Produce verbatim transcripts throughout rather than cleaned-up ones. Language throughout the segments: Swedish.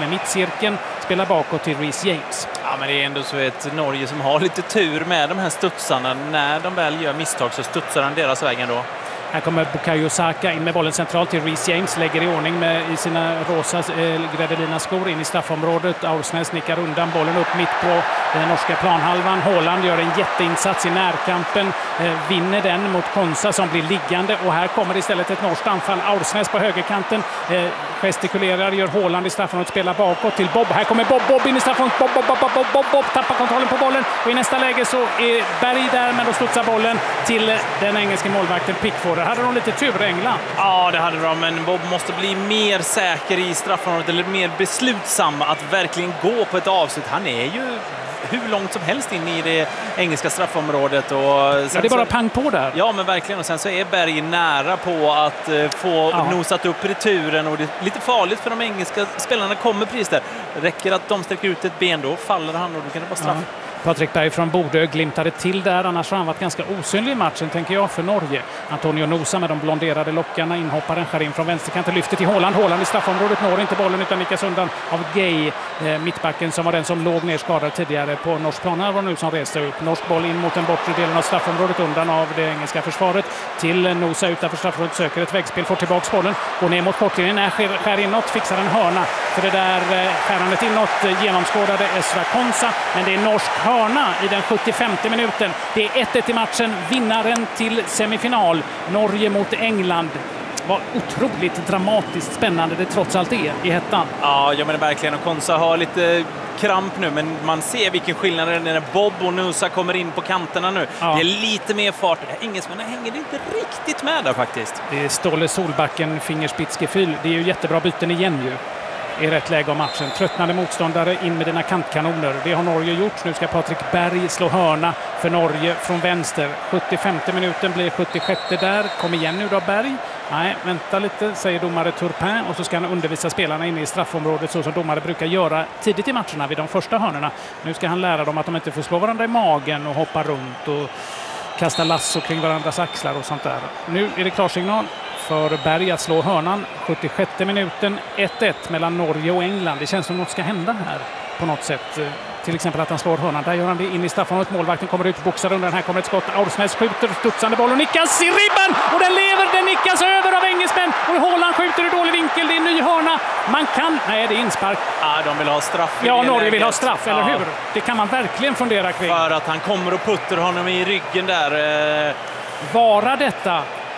med mittcirkeln, spelar bakåt till Reece James. Ja, men det är ändå så ett Norge som har lite tur med de här studsarna. När de väl gör misstag så studsar han deras vägen då. Här kommer Bukayo Saka in med bollen centralt till Reece James. Lägger i ordning med i sina rosa eh, Gredelina-skor in i straffområdet. Aursnes nickar undan bollen upp mitt på den norska planhalvan. Haaland gör en jätteinsats i närkampen. Eh, vinner den mot Konsa som blir liggande. Och här kommer istället ett norskt anfall. Aursnes på högerkanten. Eh, gestikulerar, gör Haaland i straffområdet. Spelar bakåt till Bob. Här kommer Bob, Bob in i straffområdet. Bob, Bob, Bob, Bob, Bob, Bob, Bob. Tappar kontrollen på bollen. Och i nästa läge så är Berg där, men då studsar bollen till den engelska målvakten Pickford. Hade de lite tur i England? Ja, det hade de, men Bob måste bli mer säker i straffområdet eller mer beslutsam att verkligen gå på ett avslut. Han är ju hur långt som helst in i det engelska straffområdet. Och ja, det är bara så, pang på där. Ja, men verkligen. Och sen så är Berg nära på att uh, få ja. nosat upp returen. Och det är lite farligt för de engelska spelarna kommer precis där. Räcker att de sträcker ut ett ben, då faller han och då kan det vara straff. Ja. Patrik Berg från Bodø glimtade till där, annars har han varit ganska osynlig i matchen, tänker jag, för Norge. Antonio Nusa med de blonderade lockarna, inhopparen skär in från vänsterkanten, lyfter till Haaland. Haaland i straffområdet når inte bollen utan nickas undan av Gay, eh, mittbacken som var den som låg ner skadad tidigare på norsk plan. Här var nu som reste upp. Norsk boll in mot den bortre delen av straffområdet undan av det engelska försvaret. Till Nusa utanför straffområdet, söker ett väggspel, får tillbaks bollen, går ner mot kortlinjen, när skär, skär inåt, fixar en hörna. För det där eh, skärandet inåt genomskådade Esra Konsa, men det är norsk hörna i den sjuttiofemte minuten. Det är ett ett i matchen. Vinnaren till semifinal. Norge mot England. Var otroligt dramatiskt spännande det trots allt är i hettan. Ja, jag menar verkligen. Och Konsa har lite kramp nu, men man ser vilken skillnad det är när Bob och Nusa kommer in på kanterna nu. Ja. Det är lite mer fart. Engelsmännen hänger inte riktigt med där faktiskt. Det är Ståle Solbacken, Fingerspitzgefühl. Det är ju jättebra byten igen ju. I rätt läge av matchen. Tröttnande motståndare in med dina kantkanoner. Det har Norge gjort. Nu ska Patrik Berg slå hörna för Norge från vänster. sjuttiofemte minuten blir sjuttiosjätte där. Kom igen nu då Berg. Nej, vänta lite, säger domare Turpin. Och så ska han undervisa spelarna inne i straffområdet så som domare brukar göra tidigt i matcherna vid de första hörnorna. Nu ska han lära dem att de inte får slå varandra i magen och hoppa runt och kasta lasso kring varandras axlar och sånt där. Nu är det klarsignal för Berg att slå hörnan. sjuttiosjätte minuten, ett ett mellan Norge och England. Det känns som något ska hända här på något sätt. Till exempel att han slår hörnan. Där gör han det in i straffområdet. Målvakten kommer ut, boxar under. Här kommer ett skott. Aursnes skjuter, studsande boll och nickas i ribban. Och den lever, den nickas över av engelsmän. Och Haaland skjuter i dålig vinkel. Det är en ny hörna. Man kan... Nej, det är inspark. Ja, de vill ha straff. Ja, Norge läget. vill ha straff, ja. Eller hur? Det kan man verkligen fundera kring. För att han kommer och puttar honom i ryggen där. Vara detta...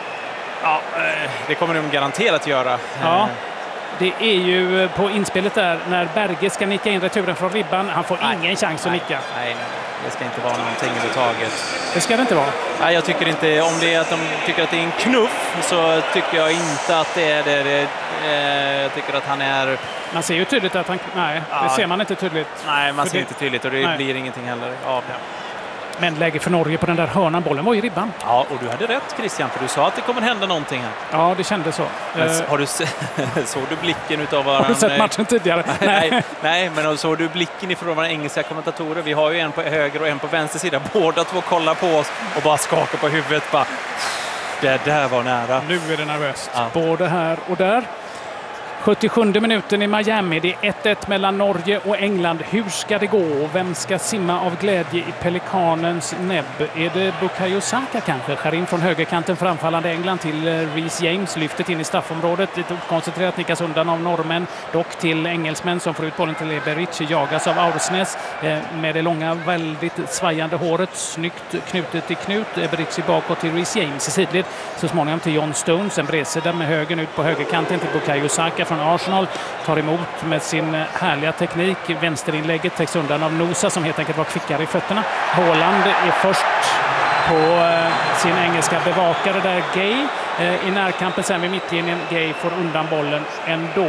Ja, det kommer de garanterat göra. Ja, det är ju på inspelet där när Berge ska nicka in returen från ribban. Han får nej, ingen chans nej, att nicka. Nej, nej, det ska inte vara någonting överhuvudtaget. Det ska det inte vara. Nej, jag tycker inte, om det är att de tycker att det är en knuff så tycker jag inte att det är det. det eh, jag tycker att han är... Man ser ju tydligt att han... Nej, ja. det ser man inte tydligt. Nej, man ser det... inte tydligt och det nej. blir ingenting heller av det. Men läge för Norge på den där hörnan. Bollen var i ribban. Ja, och du hade rätt Christian, för du sa att det kommer hända någonting här. Ja, det kändes så. Men, uh, har du se- såg du blicken utav våran... Har du sett matchen tidigare? nej, nej, nej, men såg du blicken ifrån våra engelska kommentatorer? Vi har ju en på höger och en på vänster sida. Båda två kollar på oss och bara skakar på huvudet. Bara, det där var nära. Nu är det nervöst. Ja. Både här och där. sjuttiosjunde minuten i Miami. Det är ett ett mellan Norge och England. Hur ska det gå? Vem ska simma av glädje i pelikanens näbb? Är det Bukayo Saka kanske? Skär in från högerkanten framfallande England till Reece James. Lyftet in i straffområdet. Lite koncentrerat nickas undan av norrmän. Dock till engelsmän som får ut bollen till Eberici. Jagas av Aursnes med det långa, väldigt svajande håret. Snyggt knutet i knut. Eberici bakåt till Reece James i sidled. Så småningom till John Stones. En bredsida med högen ut på högerkanten till Bukayo Saka från Arsenal, tar emot med sin härliga teknik. Vänsterinlägget täcks undan av Nusa som helt enkelt var kvickare i fötterna. Haaland är först på sin engelska bevakare där, Gay. I närkampen sen vid mittlinjen, Gay får undan bollen ändå.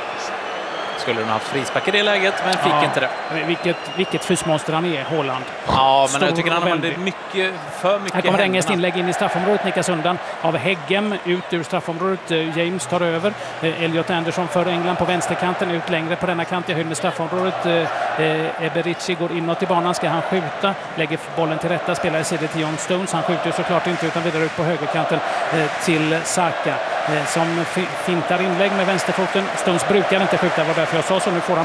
Skulle de ha haft frispark i det läget, men fick ja, inte det. Vilket, vilket fysmonster han är, Haaland. Ja, men jag tycker han använder mycket för mycket. Här kommer engelskt inlägg in i straffområdet, nickas undan av Heggem ut ur straffområdet. James tar över. Elliot Anderson för England på vänsterkanten, ut längre på denna kant i höjd med straffområdet. Eberici går inåt i banan, ska han skjuta. Lägger bollen till rätta, spelar i sidan till John Stones. Han skjuter såklart inte utan vidare ut på högerkanten till Saka som fintar inlägg med vänsterfoten. Stones brukar inte skjuta, var därför jag sa så. Nu får han